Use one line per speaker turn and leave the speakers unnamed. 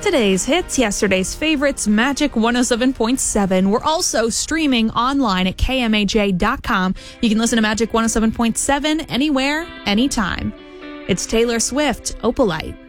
Today's hits, yesterday's favorites, Magic 107.7. We're also streaming online at kmaj.com. You can listen to Magic 107.7 anywhere, anytime. It's Taylor Swift, Opalite.